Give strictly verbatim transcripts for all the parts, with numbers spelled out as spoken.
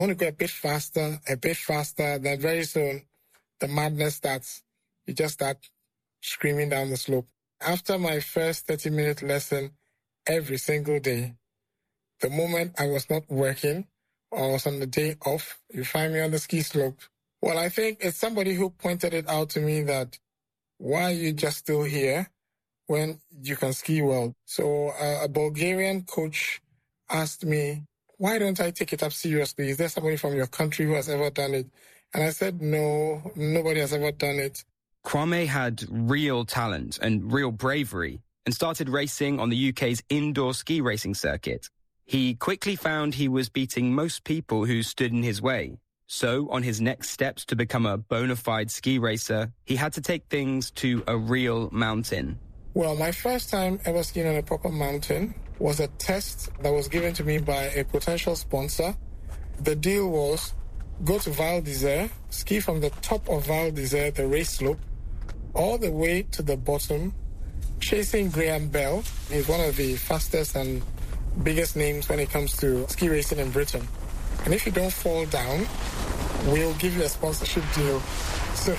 I want to go a bit faster, a bit faster. Then very soon, the madness starts. You just start screaming down the slope. After my first thirty-minute lesson every single day, the moment I was not working or I was on the day off, you find me on the ski slope. Well, I think it's somebody who pointed it out to me that why are you just still here when you can ski well? So uh, a Bulgarian coach asked me, why don't I take it up seriously? Is there somebody from your country who has ever done it? And I said, no, nobody has ever done it. Kwame had real talent and real bravery and started racing on the U K's indoor ski racing circuit. He quickly found he was beating most people who stood in his way. So on his next steps to become a bona fide ski racer, he had to take things to a real mountain. Well, my first time ever skiing on a proper mountain was a test that was given to me by a potential sponsor. The deal was go to Val d'Isère, ski from the top of Val d'Isère, the race slope, all the way to the bottom, chasing Graham Bell. He's one of the fastest and biggest names when it comes to ski racing in Britain. And if you don't fall down, we'll give you a sponsorship deal. So,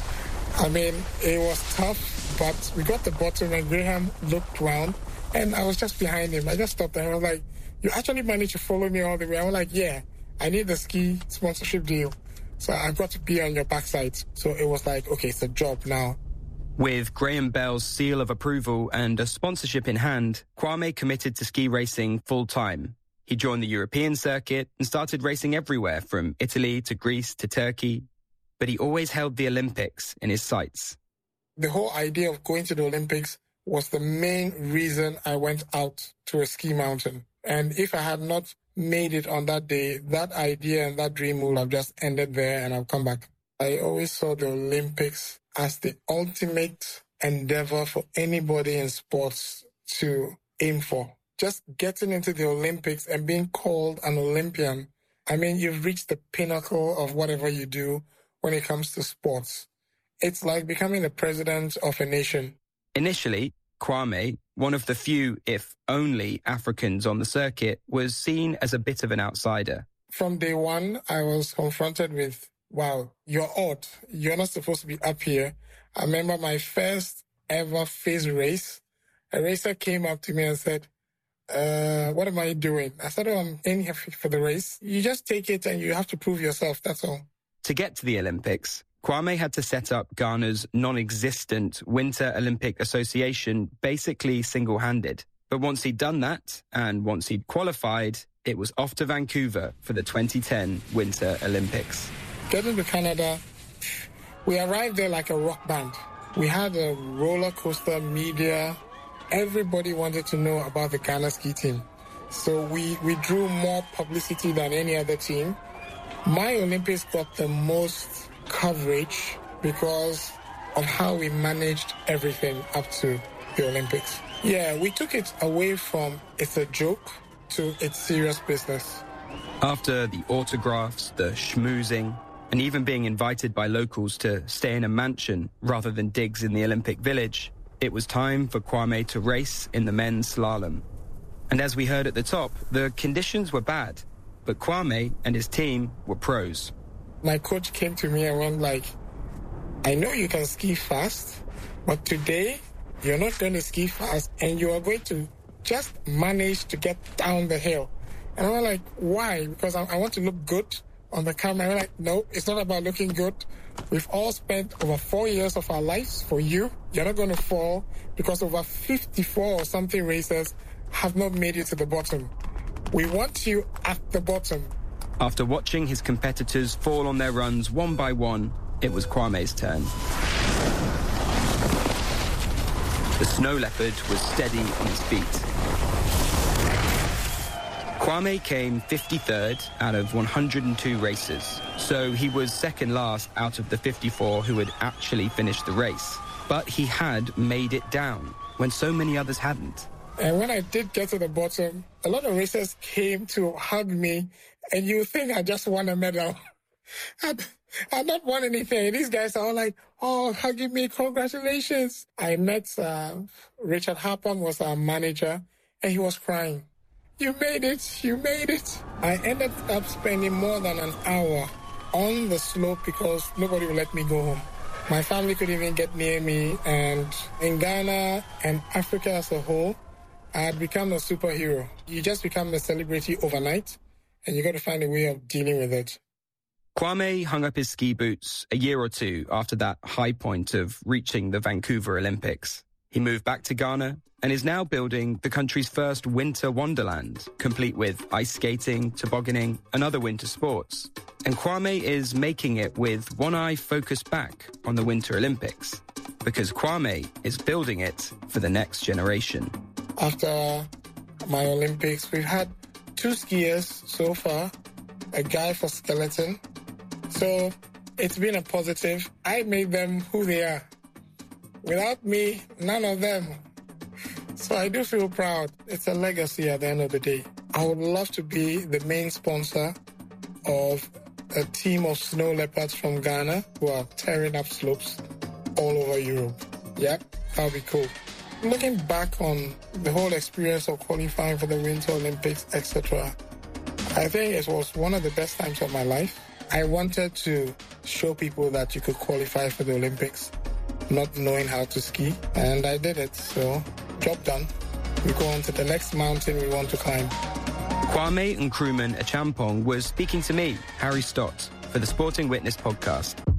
I mean, it was tough, but we got the bottom and Graham looked round and I was just behind him. I just stopped there. I was like, you actually managed to follow me all the way. I was like, yeah, I need the ski sponsorship deal. So I've got to be on your backside. So it was like, okay, it's a job now. With Graham Bell's seal of approval and a sponsorship in hand, Kwame committed to ski racing full time. He joined the European circuit and started racing everywhere from Italy to Greece to Turkey. But he always held the Olympics in his sights. The whole idea of going to the Olympics was the main reason I went out to a ski mountain. And if I had not made it on that day, that idea and that dream would have just ended there and I've come back. I always saw the Olympics as the ultimate endeavor for anybody in sports to aim for. Just getting into the Olympics and being called an Olympian, I mean, you've reached the pinnacle of whatever you do when it comes to sports. It's like becoming the president of a nation. Initially, Kwame, one of the few, if only, Africans on the circuit, was seen as a bit of an outsider. From day one, I was confronted with, wow, you're odd. You're not supposed to be up here. I remember my first ever phase race. A racer came up to me and said, uh, what am I doing? I said, oh, I'm in here for the race. You just take it and you have to prove yourself. That's all. To get to the Olympics, Kwame had to set up Ghana's non-existent Winter Olympic Association basically single-handed. But once he'd done that, and once he'd qualified, it was off to Vancouver for the twenty ten Winter Olympics. Getting to Canada, we arrived there like a rock band. We had a roller coaster media. Everybody wanted to know about the Ghana ski team. So we, we drew more publicity than any other team. My Olympics got the most coverage because of how we managed everything up to the Olympics. Yeah, we took it away from it's a joke to it's serious business. After the autographs, the schmoozing, and even being invited by locals to stay in a mansion rather than digs in the Olympic Village, it was time for Kwame to race in the men's slalom. And as we heard at the top, the conditions were bad, but Kwame and his team were pros. My coach came to me and went like, I know you can ski fast, but today you're not going to ski fast and you are going to just manage to get down the hill. And I was like, why? Because I, I want to look good on the camera. I'm like, no, it's not about looking good. We've all spent over four years of our lives for you. You're not going to fall because over fifty-four or something racers have not made it to the bottom. We want you at the bottom. After watching his competitors fall on their runs one by one, it was Kwame's turn. The snow leopard was steady on his feet. Kwame came fifty-third out of one hundred two races, so he was second last out of the fifty-four who had actually finished the race. But he had made it down when so many others hadn't. And when I did get to the bottom, a lot of racers came to hug me, and you think I just won a medal. I'd, I'd not won anything. These guys are all like, oh, hugging me, congratulations. I met uh, Richard Harpon, was our manager, and he was crying. you made it, you made it. I ended up spending more than an hour on the slope because nobody would let me go home. My family couldn't even get near me, and in Ghana and Africa as a whole, I had become a superhero. You just become a celebrity overnight, and you got to find a way of dealing with it. Kwame hung up his ski boots a year or two after that high point of reaching the Vancouver Olympics. He moved back to Ghana and is now building the country's first winter wonderland, complete with ice skating, tobogganing, and other winter sports. And Kwame is making it with one eye focused back on the Winter Olympics, because Kwame is building it for the next generation. After my Olympics, we've had two skiers so far, a guy for skeleton. So it's been a positive. I made them who they are. Without me, none of them. So I do feel proud. It's a legacy at the end of the day. I would love to be the main sponsor of a team of snow leopards from Ghana who are tearing up slopes all over Europe. Yep, that would be cool. Looking back on the whole experience of qualifying for the Winter Olympics, et cetera, I think it was one of the best times of my life. I wanted to show people that you could qualify for the Olympics, not knowing how to ski, and I did it. So, job done. We go on to the next mountain we want to climb. Kwame Nkrumah Acheampong was speaking to me, Harry Stott, for the Sporting Witness podcast.